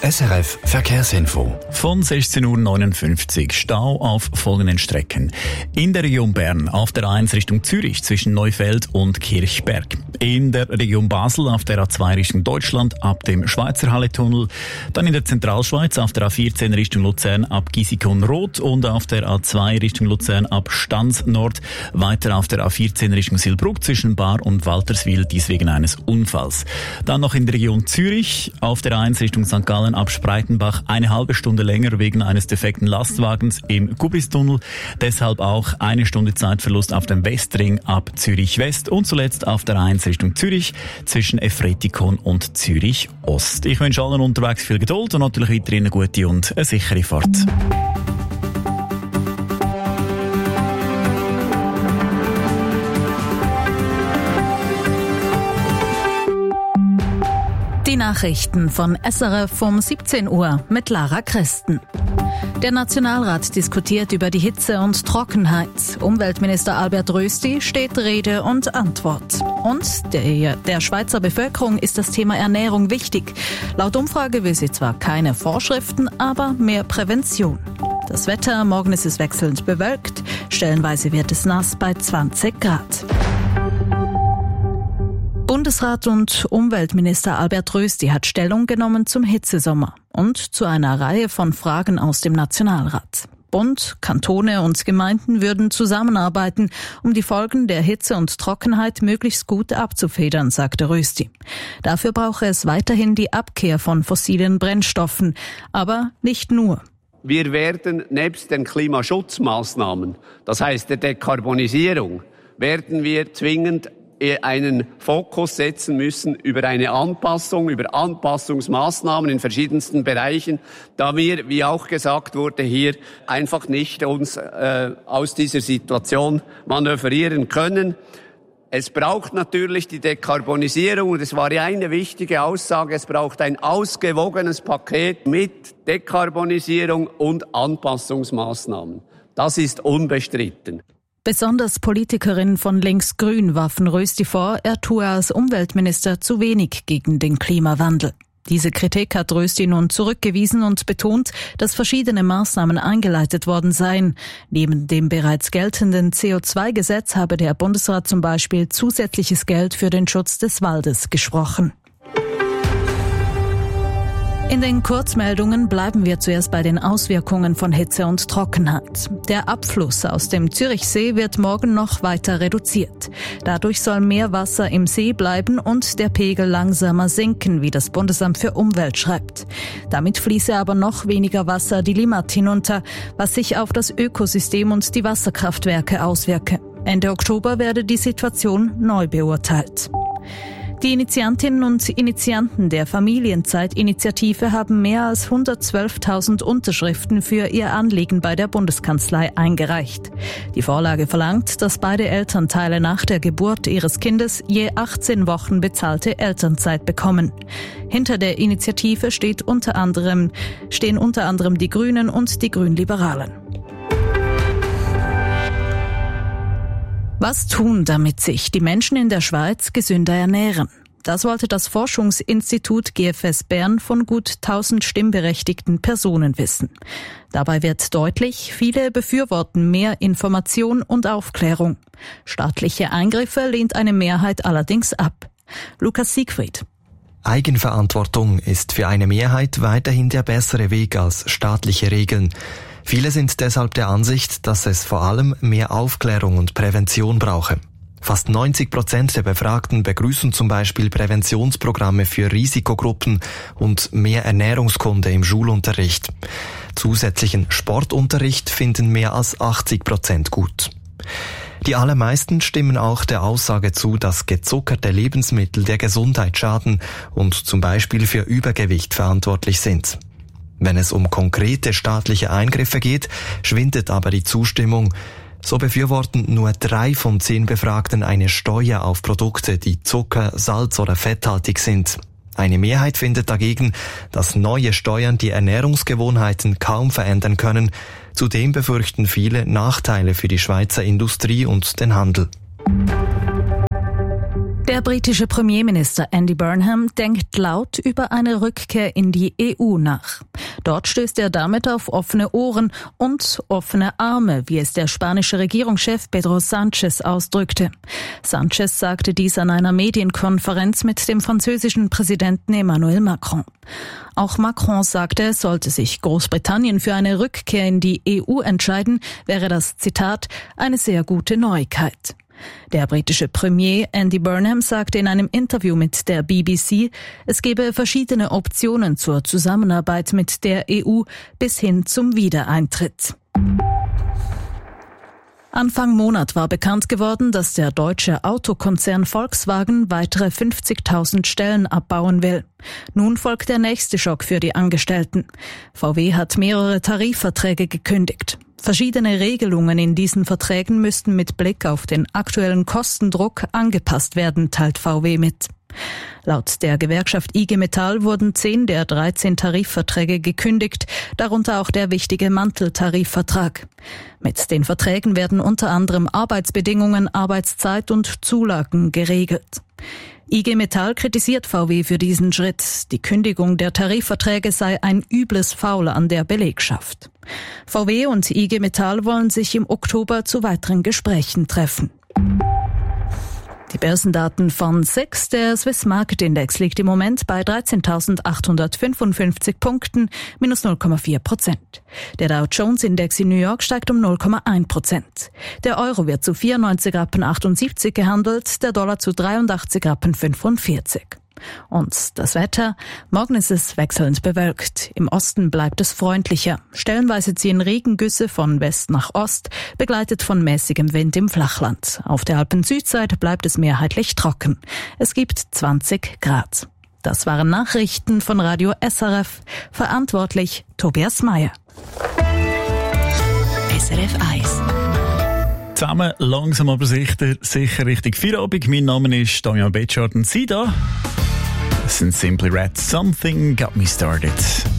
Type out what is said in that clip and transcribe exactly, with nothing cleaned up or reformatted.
S R F Verkehrsinfo. Von sechzehn Uhr neunundfünfzig. Stau auf folgenden Strecken. In der Region Bern auf der A eins Richtung Zürich zwischen Neufeld und Kirchberg. In der Region Basel auf der A zwei Richtung Deutschland ab dem Schweizerhalle-Tunnel. Dann in der Zentralschweiz auf der A vierzehn Richtung Luzern ab Gisikon-Rot und auf der A zwei Richtung Luzern ab Stanz Nord. Weiter auf der A vierzehn Richtung Silbruck zwischen Bar und Walterswil, dies wegen eines Unfalls. Dann noch in der Region Zürich auf der A eins Richtung Sankt Gallen ab Spreitenbach eine halbe Stunde länger wegen eines defekten Lastwagens im Gubistunnel. Deshalb auch eine Stunde Zeitverlust auf dem Westring ab Zürich West und zuletzt auf der A eins Richtung Zürich zwischen Efretikon und Zürich Ost. Ich wünsche allen unterwegs viel Geduld und natürlich weiterhin eine gute und eine sichere Fahrt. Die Nachrichten von S R F um siebzehn Uhr mit Lara Christen. Der Nationalrat diskutiert über die Hitze und Trockenheit. Umweltminister Albert Rösti steht Rede und Antwort. Und der, der Schweizer Bevölkerung ist das Thema Ernährung wichtig. Laut Umfrage will sie zwar keine Vorschriften, aber mehr Prävention. Das Wetter, morgen ist es wechselnd bewölkt, stellenweise wird es nass bei zwanzig Grad. Bundesrat und Umweltminister Albert Rösti hat Stellung genommen zum Hitzesommer und zu einer Reihe von Fragen aus dem Nationalrat. Bund, Kantone und Gemeinden würden zusammenarbeiten, um die Folgen der Hitze und Trockenheit möglichst gut abzufedern, sagte Rösti. Dafür brauche es weiterhin die Abkehr von fossilen Brennstoffen, aber nicht nur. Wir werden nebst den Klimaschutzmaßnahmen, das heißt der Dekarbonisierung, werden wir zwingend einen Fokus setzen müssen über eine Anpassung, über Anpassungsmaßnahmen in verschiedensten Bereichen, da wir, wie auch gesagt wurde, hier einfach nicht uns äh, aus dieser Situation manövrieren können. Es braucht natürlich die Dekarbonisierung und es war ja eine wichtige Aussage, es braucht ein ausgewogenes Paket mit Dekarbonisierung und Anpassungsmaßnahmen. Das ist unbestritten. Besonders Politikerinnen von Links-Grün warfen Rösti vor, er tue als Umweltminister zu wenig gegen den Klimawandel. Diese Kritik hat Rösti nun zurückgewiesen und betont, dass verschiedene Maßnahmen eingeleitet worden seien. Neben dem bereits geltenden C O zwei Gesetz habe der Bundesrat zum Beispiel zusätzliches Geld für den Schutz des Waldes gesprochen. In den Kurzmeldungen bleiben wir zuerst bei den Auswirkungen von Hitze und Trockenheit. Der Abfluss aus dem Zürichsee wird morgen noch weiter reduziert. Dadurch soll mehr Wasser im See bleiben und der Pegel langsamer sinken, wie das Bundesamt für Umwelt schreibt. Damit fließe aber noch weniger Wasser die Limmat hinunter, was sich auf das Ökosystem und die Wasserkraftwerke auswirke. Ende Oktober werde die Situation neu beurteilt. Die Initiantinnen und Initianten der Familienzeit-Initiative haben mehr als hundertzwölftausend Unterschriften für ihr Anliegen bei der Bundeskanzlei eingereicht. Die Vorlage verlangt, dass beide Elternteile nach der Geburt ihres Kindes je achtzehn Wochen bezahlte Elternzeit bekommen. Hinter der Initiative steht unter anderem, stehen unter anderem die Grünen und die Grünliberalen. Was tun, damit sich die Menschen in der Schweiz gesünder ernähren? Das wollte das Forschungsinstitut G F S Bern von gut tausend stimmberechtigten Personen wissen. Dabei wird deutlich, viele befürworten mehr Information und Aufklärung. Staatliche Eingriffe lehnt eine Mehrheit allerdings ab. Lukas Siegfried. Eigenverantwortung ist für eine Mehrheit weiterhin der bessere Weg als staatliche Regeln. Viele sind deshalb der Ansicht, dass es vor allem mehr Aufklärung und Prävention brauche. Fast neunzig Prozent der Befragten begrüßen zum Beispiel Präventionsprogramme für Risikogruppen und mehr Ernährungskunde im Schulunterricht. Zusätzlichen Sportunterricht finden mehr als achtzig Prozent gut. Die allermeisten stimmen auch der Aussage zu, dass gezuckerte Lebensmittel der Gesundheit schaden und zum Beispiel für Übergewicht verantwortlich sind. Wenn es um konkrete staatliche Eingriffe geht, schwindet aber die Zustimmung. So befürworten nur drei von zehn Befragten eine Steuer auf Produkte, die Zucker, Salz oder fetthaltig sind. Eine Mehrheit findet dagegen, dass neue Steuern die Ernährungsgewohnheiten kaum verändern können. Zudem befürchten viele Nachteile für die Schweizer Industrie und den Handel. Der Der britische Premierminister Andy Burnham denkt laut über eine Rückkehr in die E U nach. Dort stößt er damit auf offene Ohren und offene Arme, wie es der spanische Regierungschef Pedro Sánchez ausdrückte. Sánchez sagte dies an einer Medienkonferenz mit dem französischen Präsidenten Emmanuel Macron. Auch Macron sagte, sollte sich Großbritannien für eine Rückkehr in die E U entscheiden, wäre das, Zitat, eine sehr gute Neuigkeit. Der britische Premier Andy Burnham sagte in einem Interview mit der B B C, es gebe verschiedene Optionen zur Zusammenarbeit mit der E U bis hin zum Wiedereintritt. Anfang Monat war bekannt geworden, dass der deutsche Autokonzern Volkswagen weitere fünfzigtausend Stellen abbauen will. Nun folgt der nächste Schock für die Angestellten. V W hat mehrere Tarifverträge gekündigt. Verschiedene Regelungen in diesen Verträgen müssten mit Blick auf den aktuellen Kostendruck angepasst werden, teilt V W mit. Laut der Gewerkschaft I G Metall wurden zehn der dreizehn Tarifverträge gekündigt, darunter auch der wichtige Manteltarifvertrag. Mit den Verträgen werden unter anderem Arbeitsbedingungen, Arbeitszeit und Zulagen geregelt. I G Metall kritisiert V W für diesen Schritt. Die Kündigung der Tarifverträge sei ein übles Faul an der Belegschaft. V W und I G Metall wollen sich im Oktober zu weiteren Gesprächen treffen. Die Börsendaten von S I X, der Swiss Market Index, liegt im Moment bei dreizehntausendachthundertfünfundfünfzig Punkten, minus null Komma vier Prozent. Der Dow Jones Index in New York steigt um null Komma eins Prozent. Der Euro wird zu vierundneunzig Rappen achtundsiebzig gehandelt, der Dollar zu dreiundachtzig Rappen fünfundvierzig. Und das Wetter? Morgen ist es wechselnd bewölkt. Im Osten bleibt es freundlicher. Stellenweise ziehen Regengüsse von West nach Ost, begleitet von mäßigem Wind im Flachland. Auf der Alpen-Südseite bleibt es mehrheitlich trocken. Es gibt zwanzig Grad. Das waren Nachrichten von Radio S R F. Verantwortlich Tobias Meyer. S R F eins. Zusammen langsam aber sicher, sicher Richtung Feierabend. Mein Name ist Damian Betschart und Sie da. Das sind Simply Red. Something got me started.